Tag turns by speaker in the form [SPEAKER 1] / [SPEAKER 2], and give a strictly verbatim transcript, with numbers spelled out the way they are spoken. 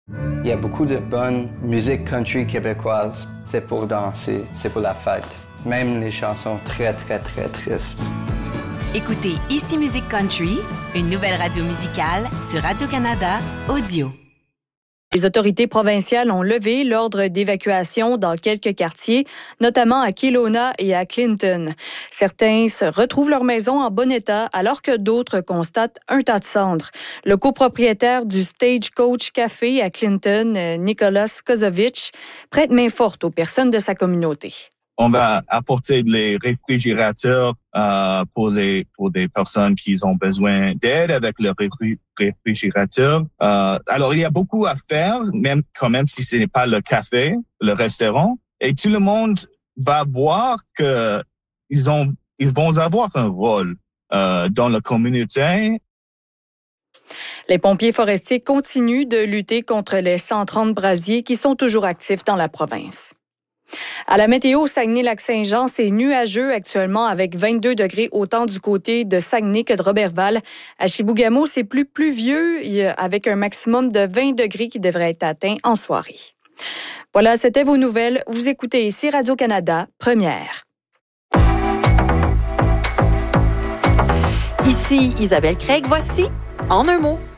[SPEAKER 1] Il y a beaucoup de bonne musique country québécoise. C'est pour danser, c'est pour la fête. Même les chansons très, très, très tristes.
[SPEAKER 2] Écoutez Ici Musique Country, une nouvelle radio musicale sur Radio-Canada Audio.
[SPEAKER 3] Les autorités provinciales ont levé l'ordre d'évacuation dans quelques quartiers, notamment à Kelowna et à Clinton. Certains se retrouvent leur maison en bon état, alors que d'autres constatent un tas de cendres. Le copropriétaire du Stagecoach Café à Clinton, Nicholas Kozovich, prête main forte aux personnes de sa communauté.
[SPEAKER 4] On va apporter les réfrigérateurs euh, pour les pour des personnes qui ont besoin d'aide avec le réfri- réfrigérateur. Euh, alors il y a beaucoup à faire, même quand même si ce n'est pas le café, le restaurant, et tout le monde va voir que ils ont ils vont avoir un rôle euh, dans la communauté.
[SPEAKER 3] Les pompiers forestiers continuent de lutter contre les cent trente brasiers qui sont toujours actifs dans la province. À la météo, Saguenay-Lac-Saint-Jean, c'est nuageux actuellement avec vingt-deux degrés autant du côté de Saguenay que de Roberval. À Chibougamau, c'est plus pluvieux avec un maximum de vingt degrés qui devrait être atteint en soirée. Voilà, c'était vos nouvelles. Vous écoutez ici Radio-Canada, première.
[SPEAKER 5] Ici Isabelle Craig, voici En un mot.